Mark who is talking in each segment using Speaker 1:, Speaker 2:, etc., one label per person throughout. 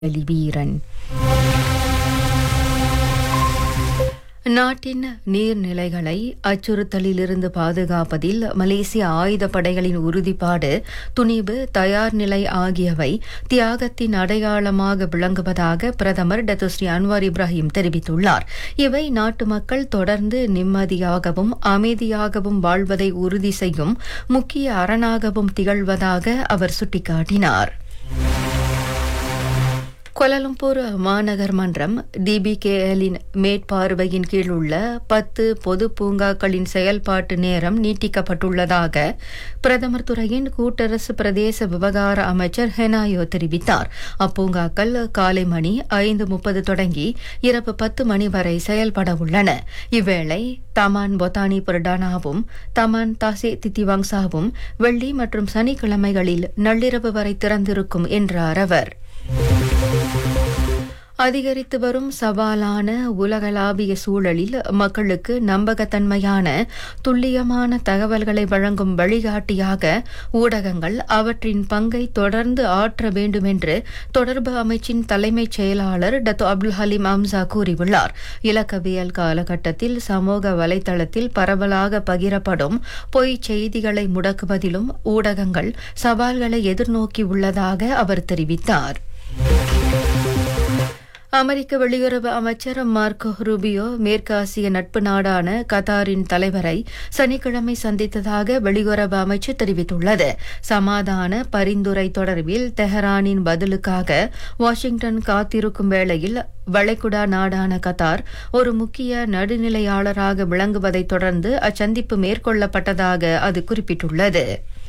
Speaker 1: வீரன். நாட்டின் நீர்நிலைகளை அச்சுறுத்தலிலிருந்து பாதுகாப்பதில் மலேசிய ஆயுதப்படைகளின் உறுதிப்பாடு, துணிவு, தயார் நிலை ஆகியவை தியாகத்தின் அடையாளமாக விளங்குவதாக பிரதமர் டத்துஸ்ரீ அன்வார் இப்ராஹிம் தெரிவித்துள்ளார். இவை நாட்டு மக்கள் தொடர்ந்து நிம்மதியாகவும் அமைதியாகவும் வாழ்வதை உறுதி செய்யும் முக்கிய அரணாகவும் திகழ்வதாக அவர் சுட்டிக்காட்டினார். கோலாலம்பூர் மாநகர் மன்றம் DBKLின் மேற்பார்வையின் கீழ் உள்ள 10 பொது பூங்காக்களின் செயல்பாட்டு நேரம் நீட்டிக்கப்பட்டுள்ளதாக பிரதமர் துறையின் கூட்டரசு பிரதேச விவகார அமைச்சர் ஹெனாயோ தெரிவித்தார். அப்பூங்காக்கள் காலை மணி 5:30 தொடங்கி இரவு 10 மணி வரை செயல்பட உள்ளன. இவ்வேளை தமான் பொத்தானி பர்டானாவும் தமான் தாசே தித்திவாங்சாவும் வெள்ளி மற்றும் சனிக்கிழமைகளில் நள்ளிரவு வரை திறந்திருக்கும் என்றார் அவர். அதிகரித்து வரும் சவாலான உலகளாவிய சூழலில் மக்களுக்கு நம்பகத்தன்மையான துல்லியமான தகவல்களை வழங்கும் வழிகாட்டியாக ஊடகங்கள் அவற்றின் பங்கை தொடர்ந்து ஆற்ற வேண்டும் என்று தொடர்பு அமைச்சின் தலைமைச் செயலாளர் டத்து அப்துல் ஹலீம் அம்சா கூறியுள்ளார். இலக்கவியல் காலகட்டத்தில் சமூக வலைதளத்தில் பரவலாக பகிரப்படும் பொய் செய்திகளை முடக்குவதிலும் ஊடகங்கள் சவால்களை எதிர்நோக்கியுள்ளதாக அவர் தெரிவித்தார். அமெரிக்க வெளியுறவு அமைச்சர் மார்க்கோ ரூபியோ மேற்காசிய நட்பு நாடான கத்தாரின் தலைவரை சனிக்கிழமை சந்தித்ததாக வெளியுறவு அமைச்சு தெரிவித்துள்ளது. சமாதான பரிந்துரை தொடர்பில் தெஹரானின் பதிலுக்காக வாஷிங்டன் காத்திருக்கும் வேளையில் வளைகுடா நாடான கத்தார் ஒரு முக்கிய நடுநிலையாளராக விளங்குவதைத் தொடர்ந்து அச்சந்திப்பு மேற்கொள்ளப்பட்டதாக அது குறிப்பிட்டுள்ளது.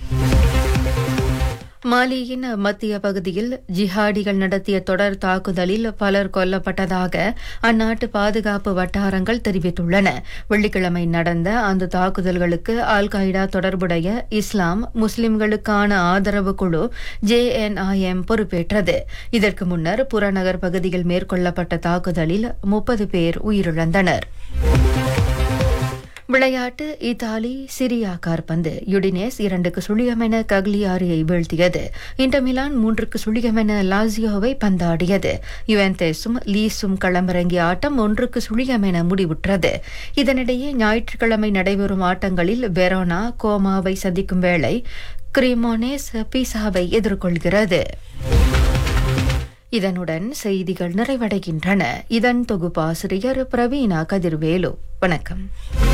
Speaker 1: மாலியின் மத்திய பகுதியில் ஜிஹாடிகள் நடத்திய தொடர் தாக்குதலில் பலர் கொல்லப்பட்டதாக அந்நாட்டு பாதுகாப்பு வட்டாரங்கள் தெரிவித்துள்ளன. வெள்ளிக்கிழமை நடந்த அந்த தாக்குதல்களுக்கு அல் qaeda தொடர்புடைய இஸ்லாம் முஸ்லிம்களுக்கான ஆதரவு குழு JNIM பொறுப்பேற்றது. இதற்கு முன்னர் புறநகர் பகுதியில் மேற்கொள்ளப்பட்ட தாக்குதலில் 30 பேர் உயிரிழந்தனர். விளையாட்டு. இத்தாலி சிரியா காற்பந்து யுடினேஸ் 2-0 கக்லியாரியை வீழ்த்தியது. Inter Milan 3-0 லாசியோவை பந்தாடியது. யுவென்டஸும் லீஸும் களமிறங்கிய ஆட்டம் 1-0 முடிவுற்றது. இதனிடையே ஞாயிற்றுக்கிழமை நடைபெறும் ஆட்டங்களில் வெரோனா கோமாவை சந்திக்கும் வேளை கிரிமோனேஸ் பீசாவை எதிர்கொள்கிறது. இதனுடன் செய்திகள் நிறைவடைகின்றன. இதன் தொகுப்பாசிரியர் பிரவீணா கதிர்வேலு. வணக்கம்.